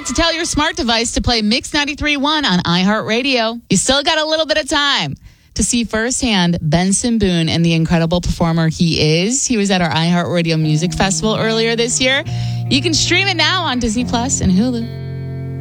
right to tell your smart device to play Mix 93.1 on iHeartRadio. You still got a little bit of time to see firsthand Benson Boone and the incredible performer he is. He was at our iHeartRadio Music Festival earlier this year. You can stream it now on Disney Plus and Hulu.